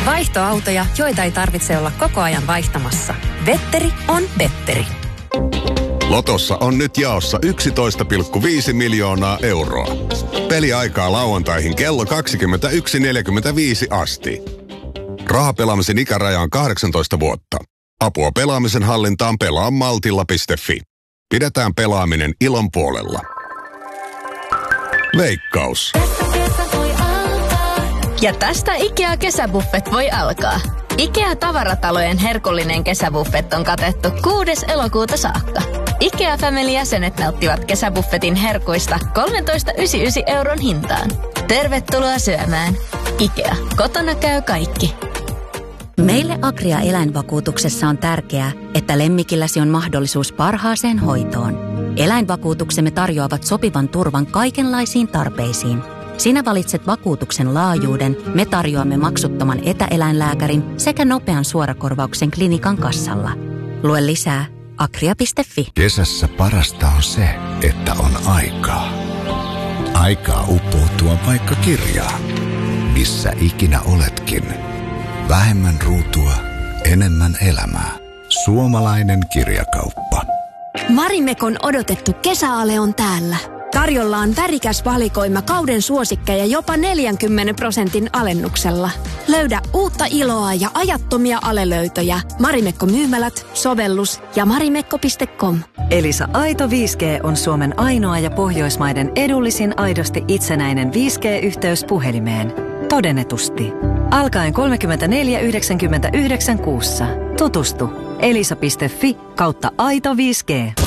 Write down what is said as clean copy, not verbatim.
Vaihtoautoja, joita ei tarvitse olla koko ajan vaihtamassa. Vetteri on Petteri. Lotossa on nyt jaossa 11,5 miljoonaa euroa. Peliaikaa lauantaihin kello 21.45 asti. Rahapelaamisen ikäraja on 18 vuotta. Apua pelaamisen hallintaan pelaamaltilla.fi. Pidetään pelaaminen ilon puolella. Veikkaus. Ja tästä IKEA-kesäbuffet voi alkaa. IKEA-tavaratalojen herkullinen kesäbuffet on katettu 6. elokuuta saakka. IKEA Family-jäsenet nauttivat kesäbuffetin herkuista 13,99 € hintaan. Tervetuloa syömään. IKEA. Kotona käy kaikki. Meille Agria eläinvakuutuksessa on tärkeää, että lemmikilläsi on mahdollisuus parhaaseen hoitoon. Eläinvakuutuksemme tarjoavat sopivan turvan kaikenlaisiin tarpeisiin. Sinä valitset vakuutuksen laajuuden, me tarjoamme maksuttoman etäeläinlääkärin sekä nopean suorakorvauksen klinikan kassalla. Lue lisää agria.fi. Kesässä parasta on se, että on aikaa. Aikaa uppoutua vaikka kirjaan. Missä ikinä oletkin. Vähemmän ruutua, enemmän elämää. Suomalainen kirjakauppa. Marimekon odotettu kesäale on täällä. Tarjolla on värikäs valikoima kauden suosikkeja jopa 40% alennuksella. Löydä uutta iloa ja ajattomia alelöytöjä Marimekko-myymälät, sovellus ja marimekko.com. Elisa Aito 5G on Suomen ainoa ja Pohjoismaiden edullisin aidosti itsenäinen 5G-yhteys puhelimeen. Todennetusti. Alkaen 34,99 kuussa. Tutustu. elisa.fi/Aito 5G.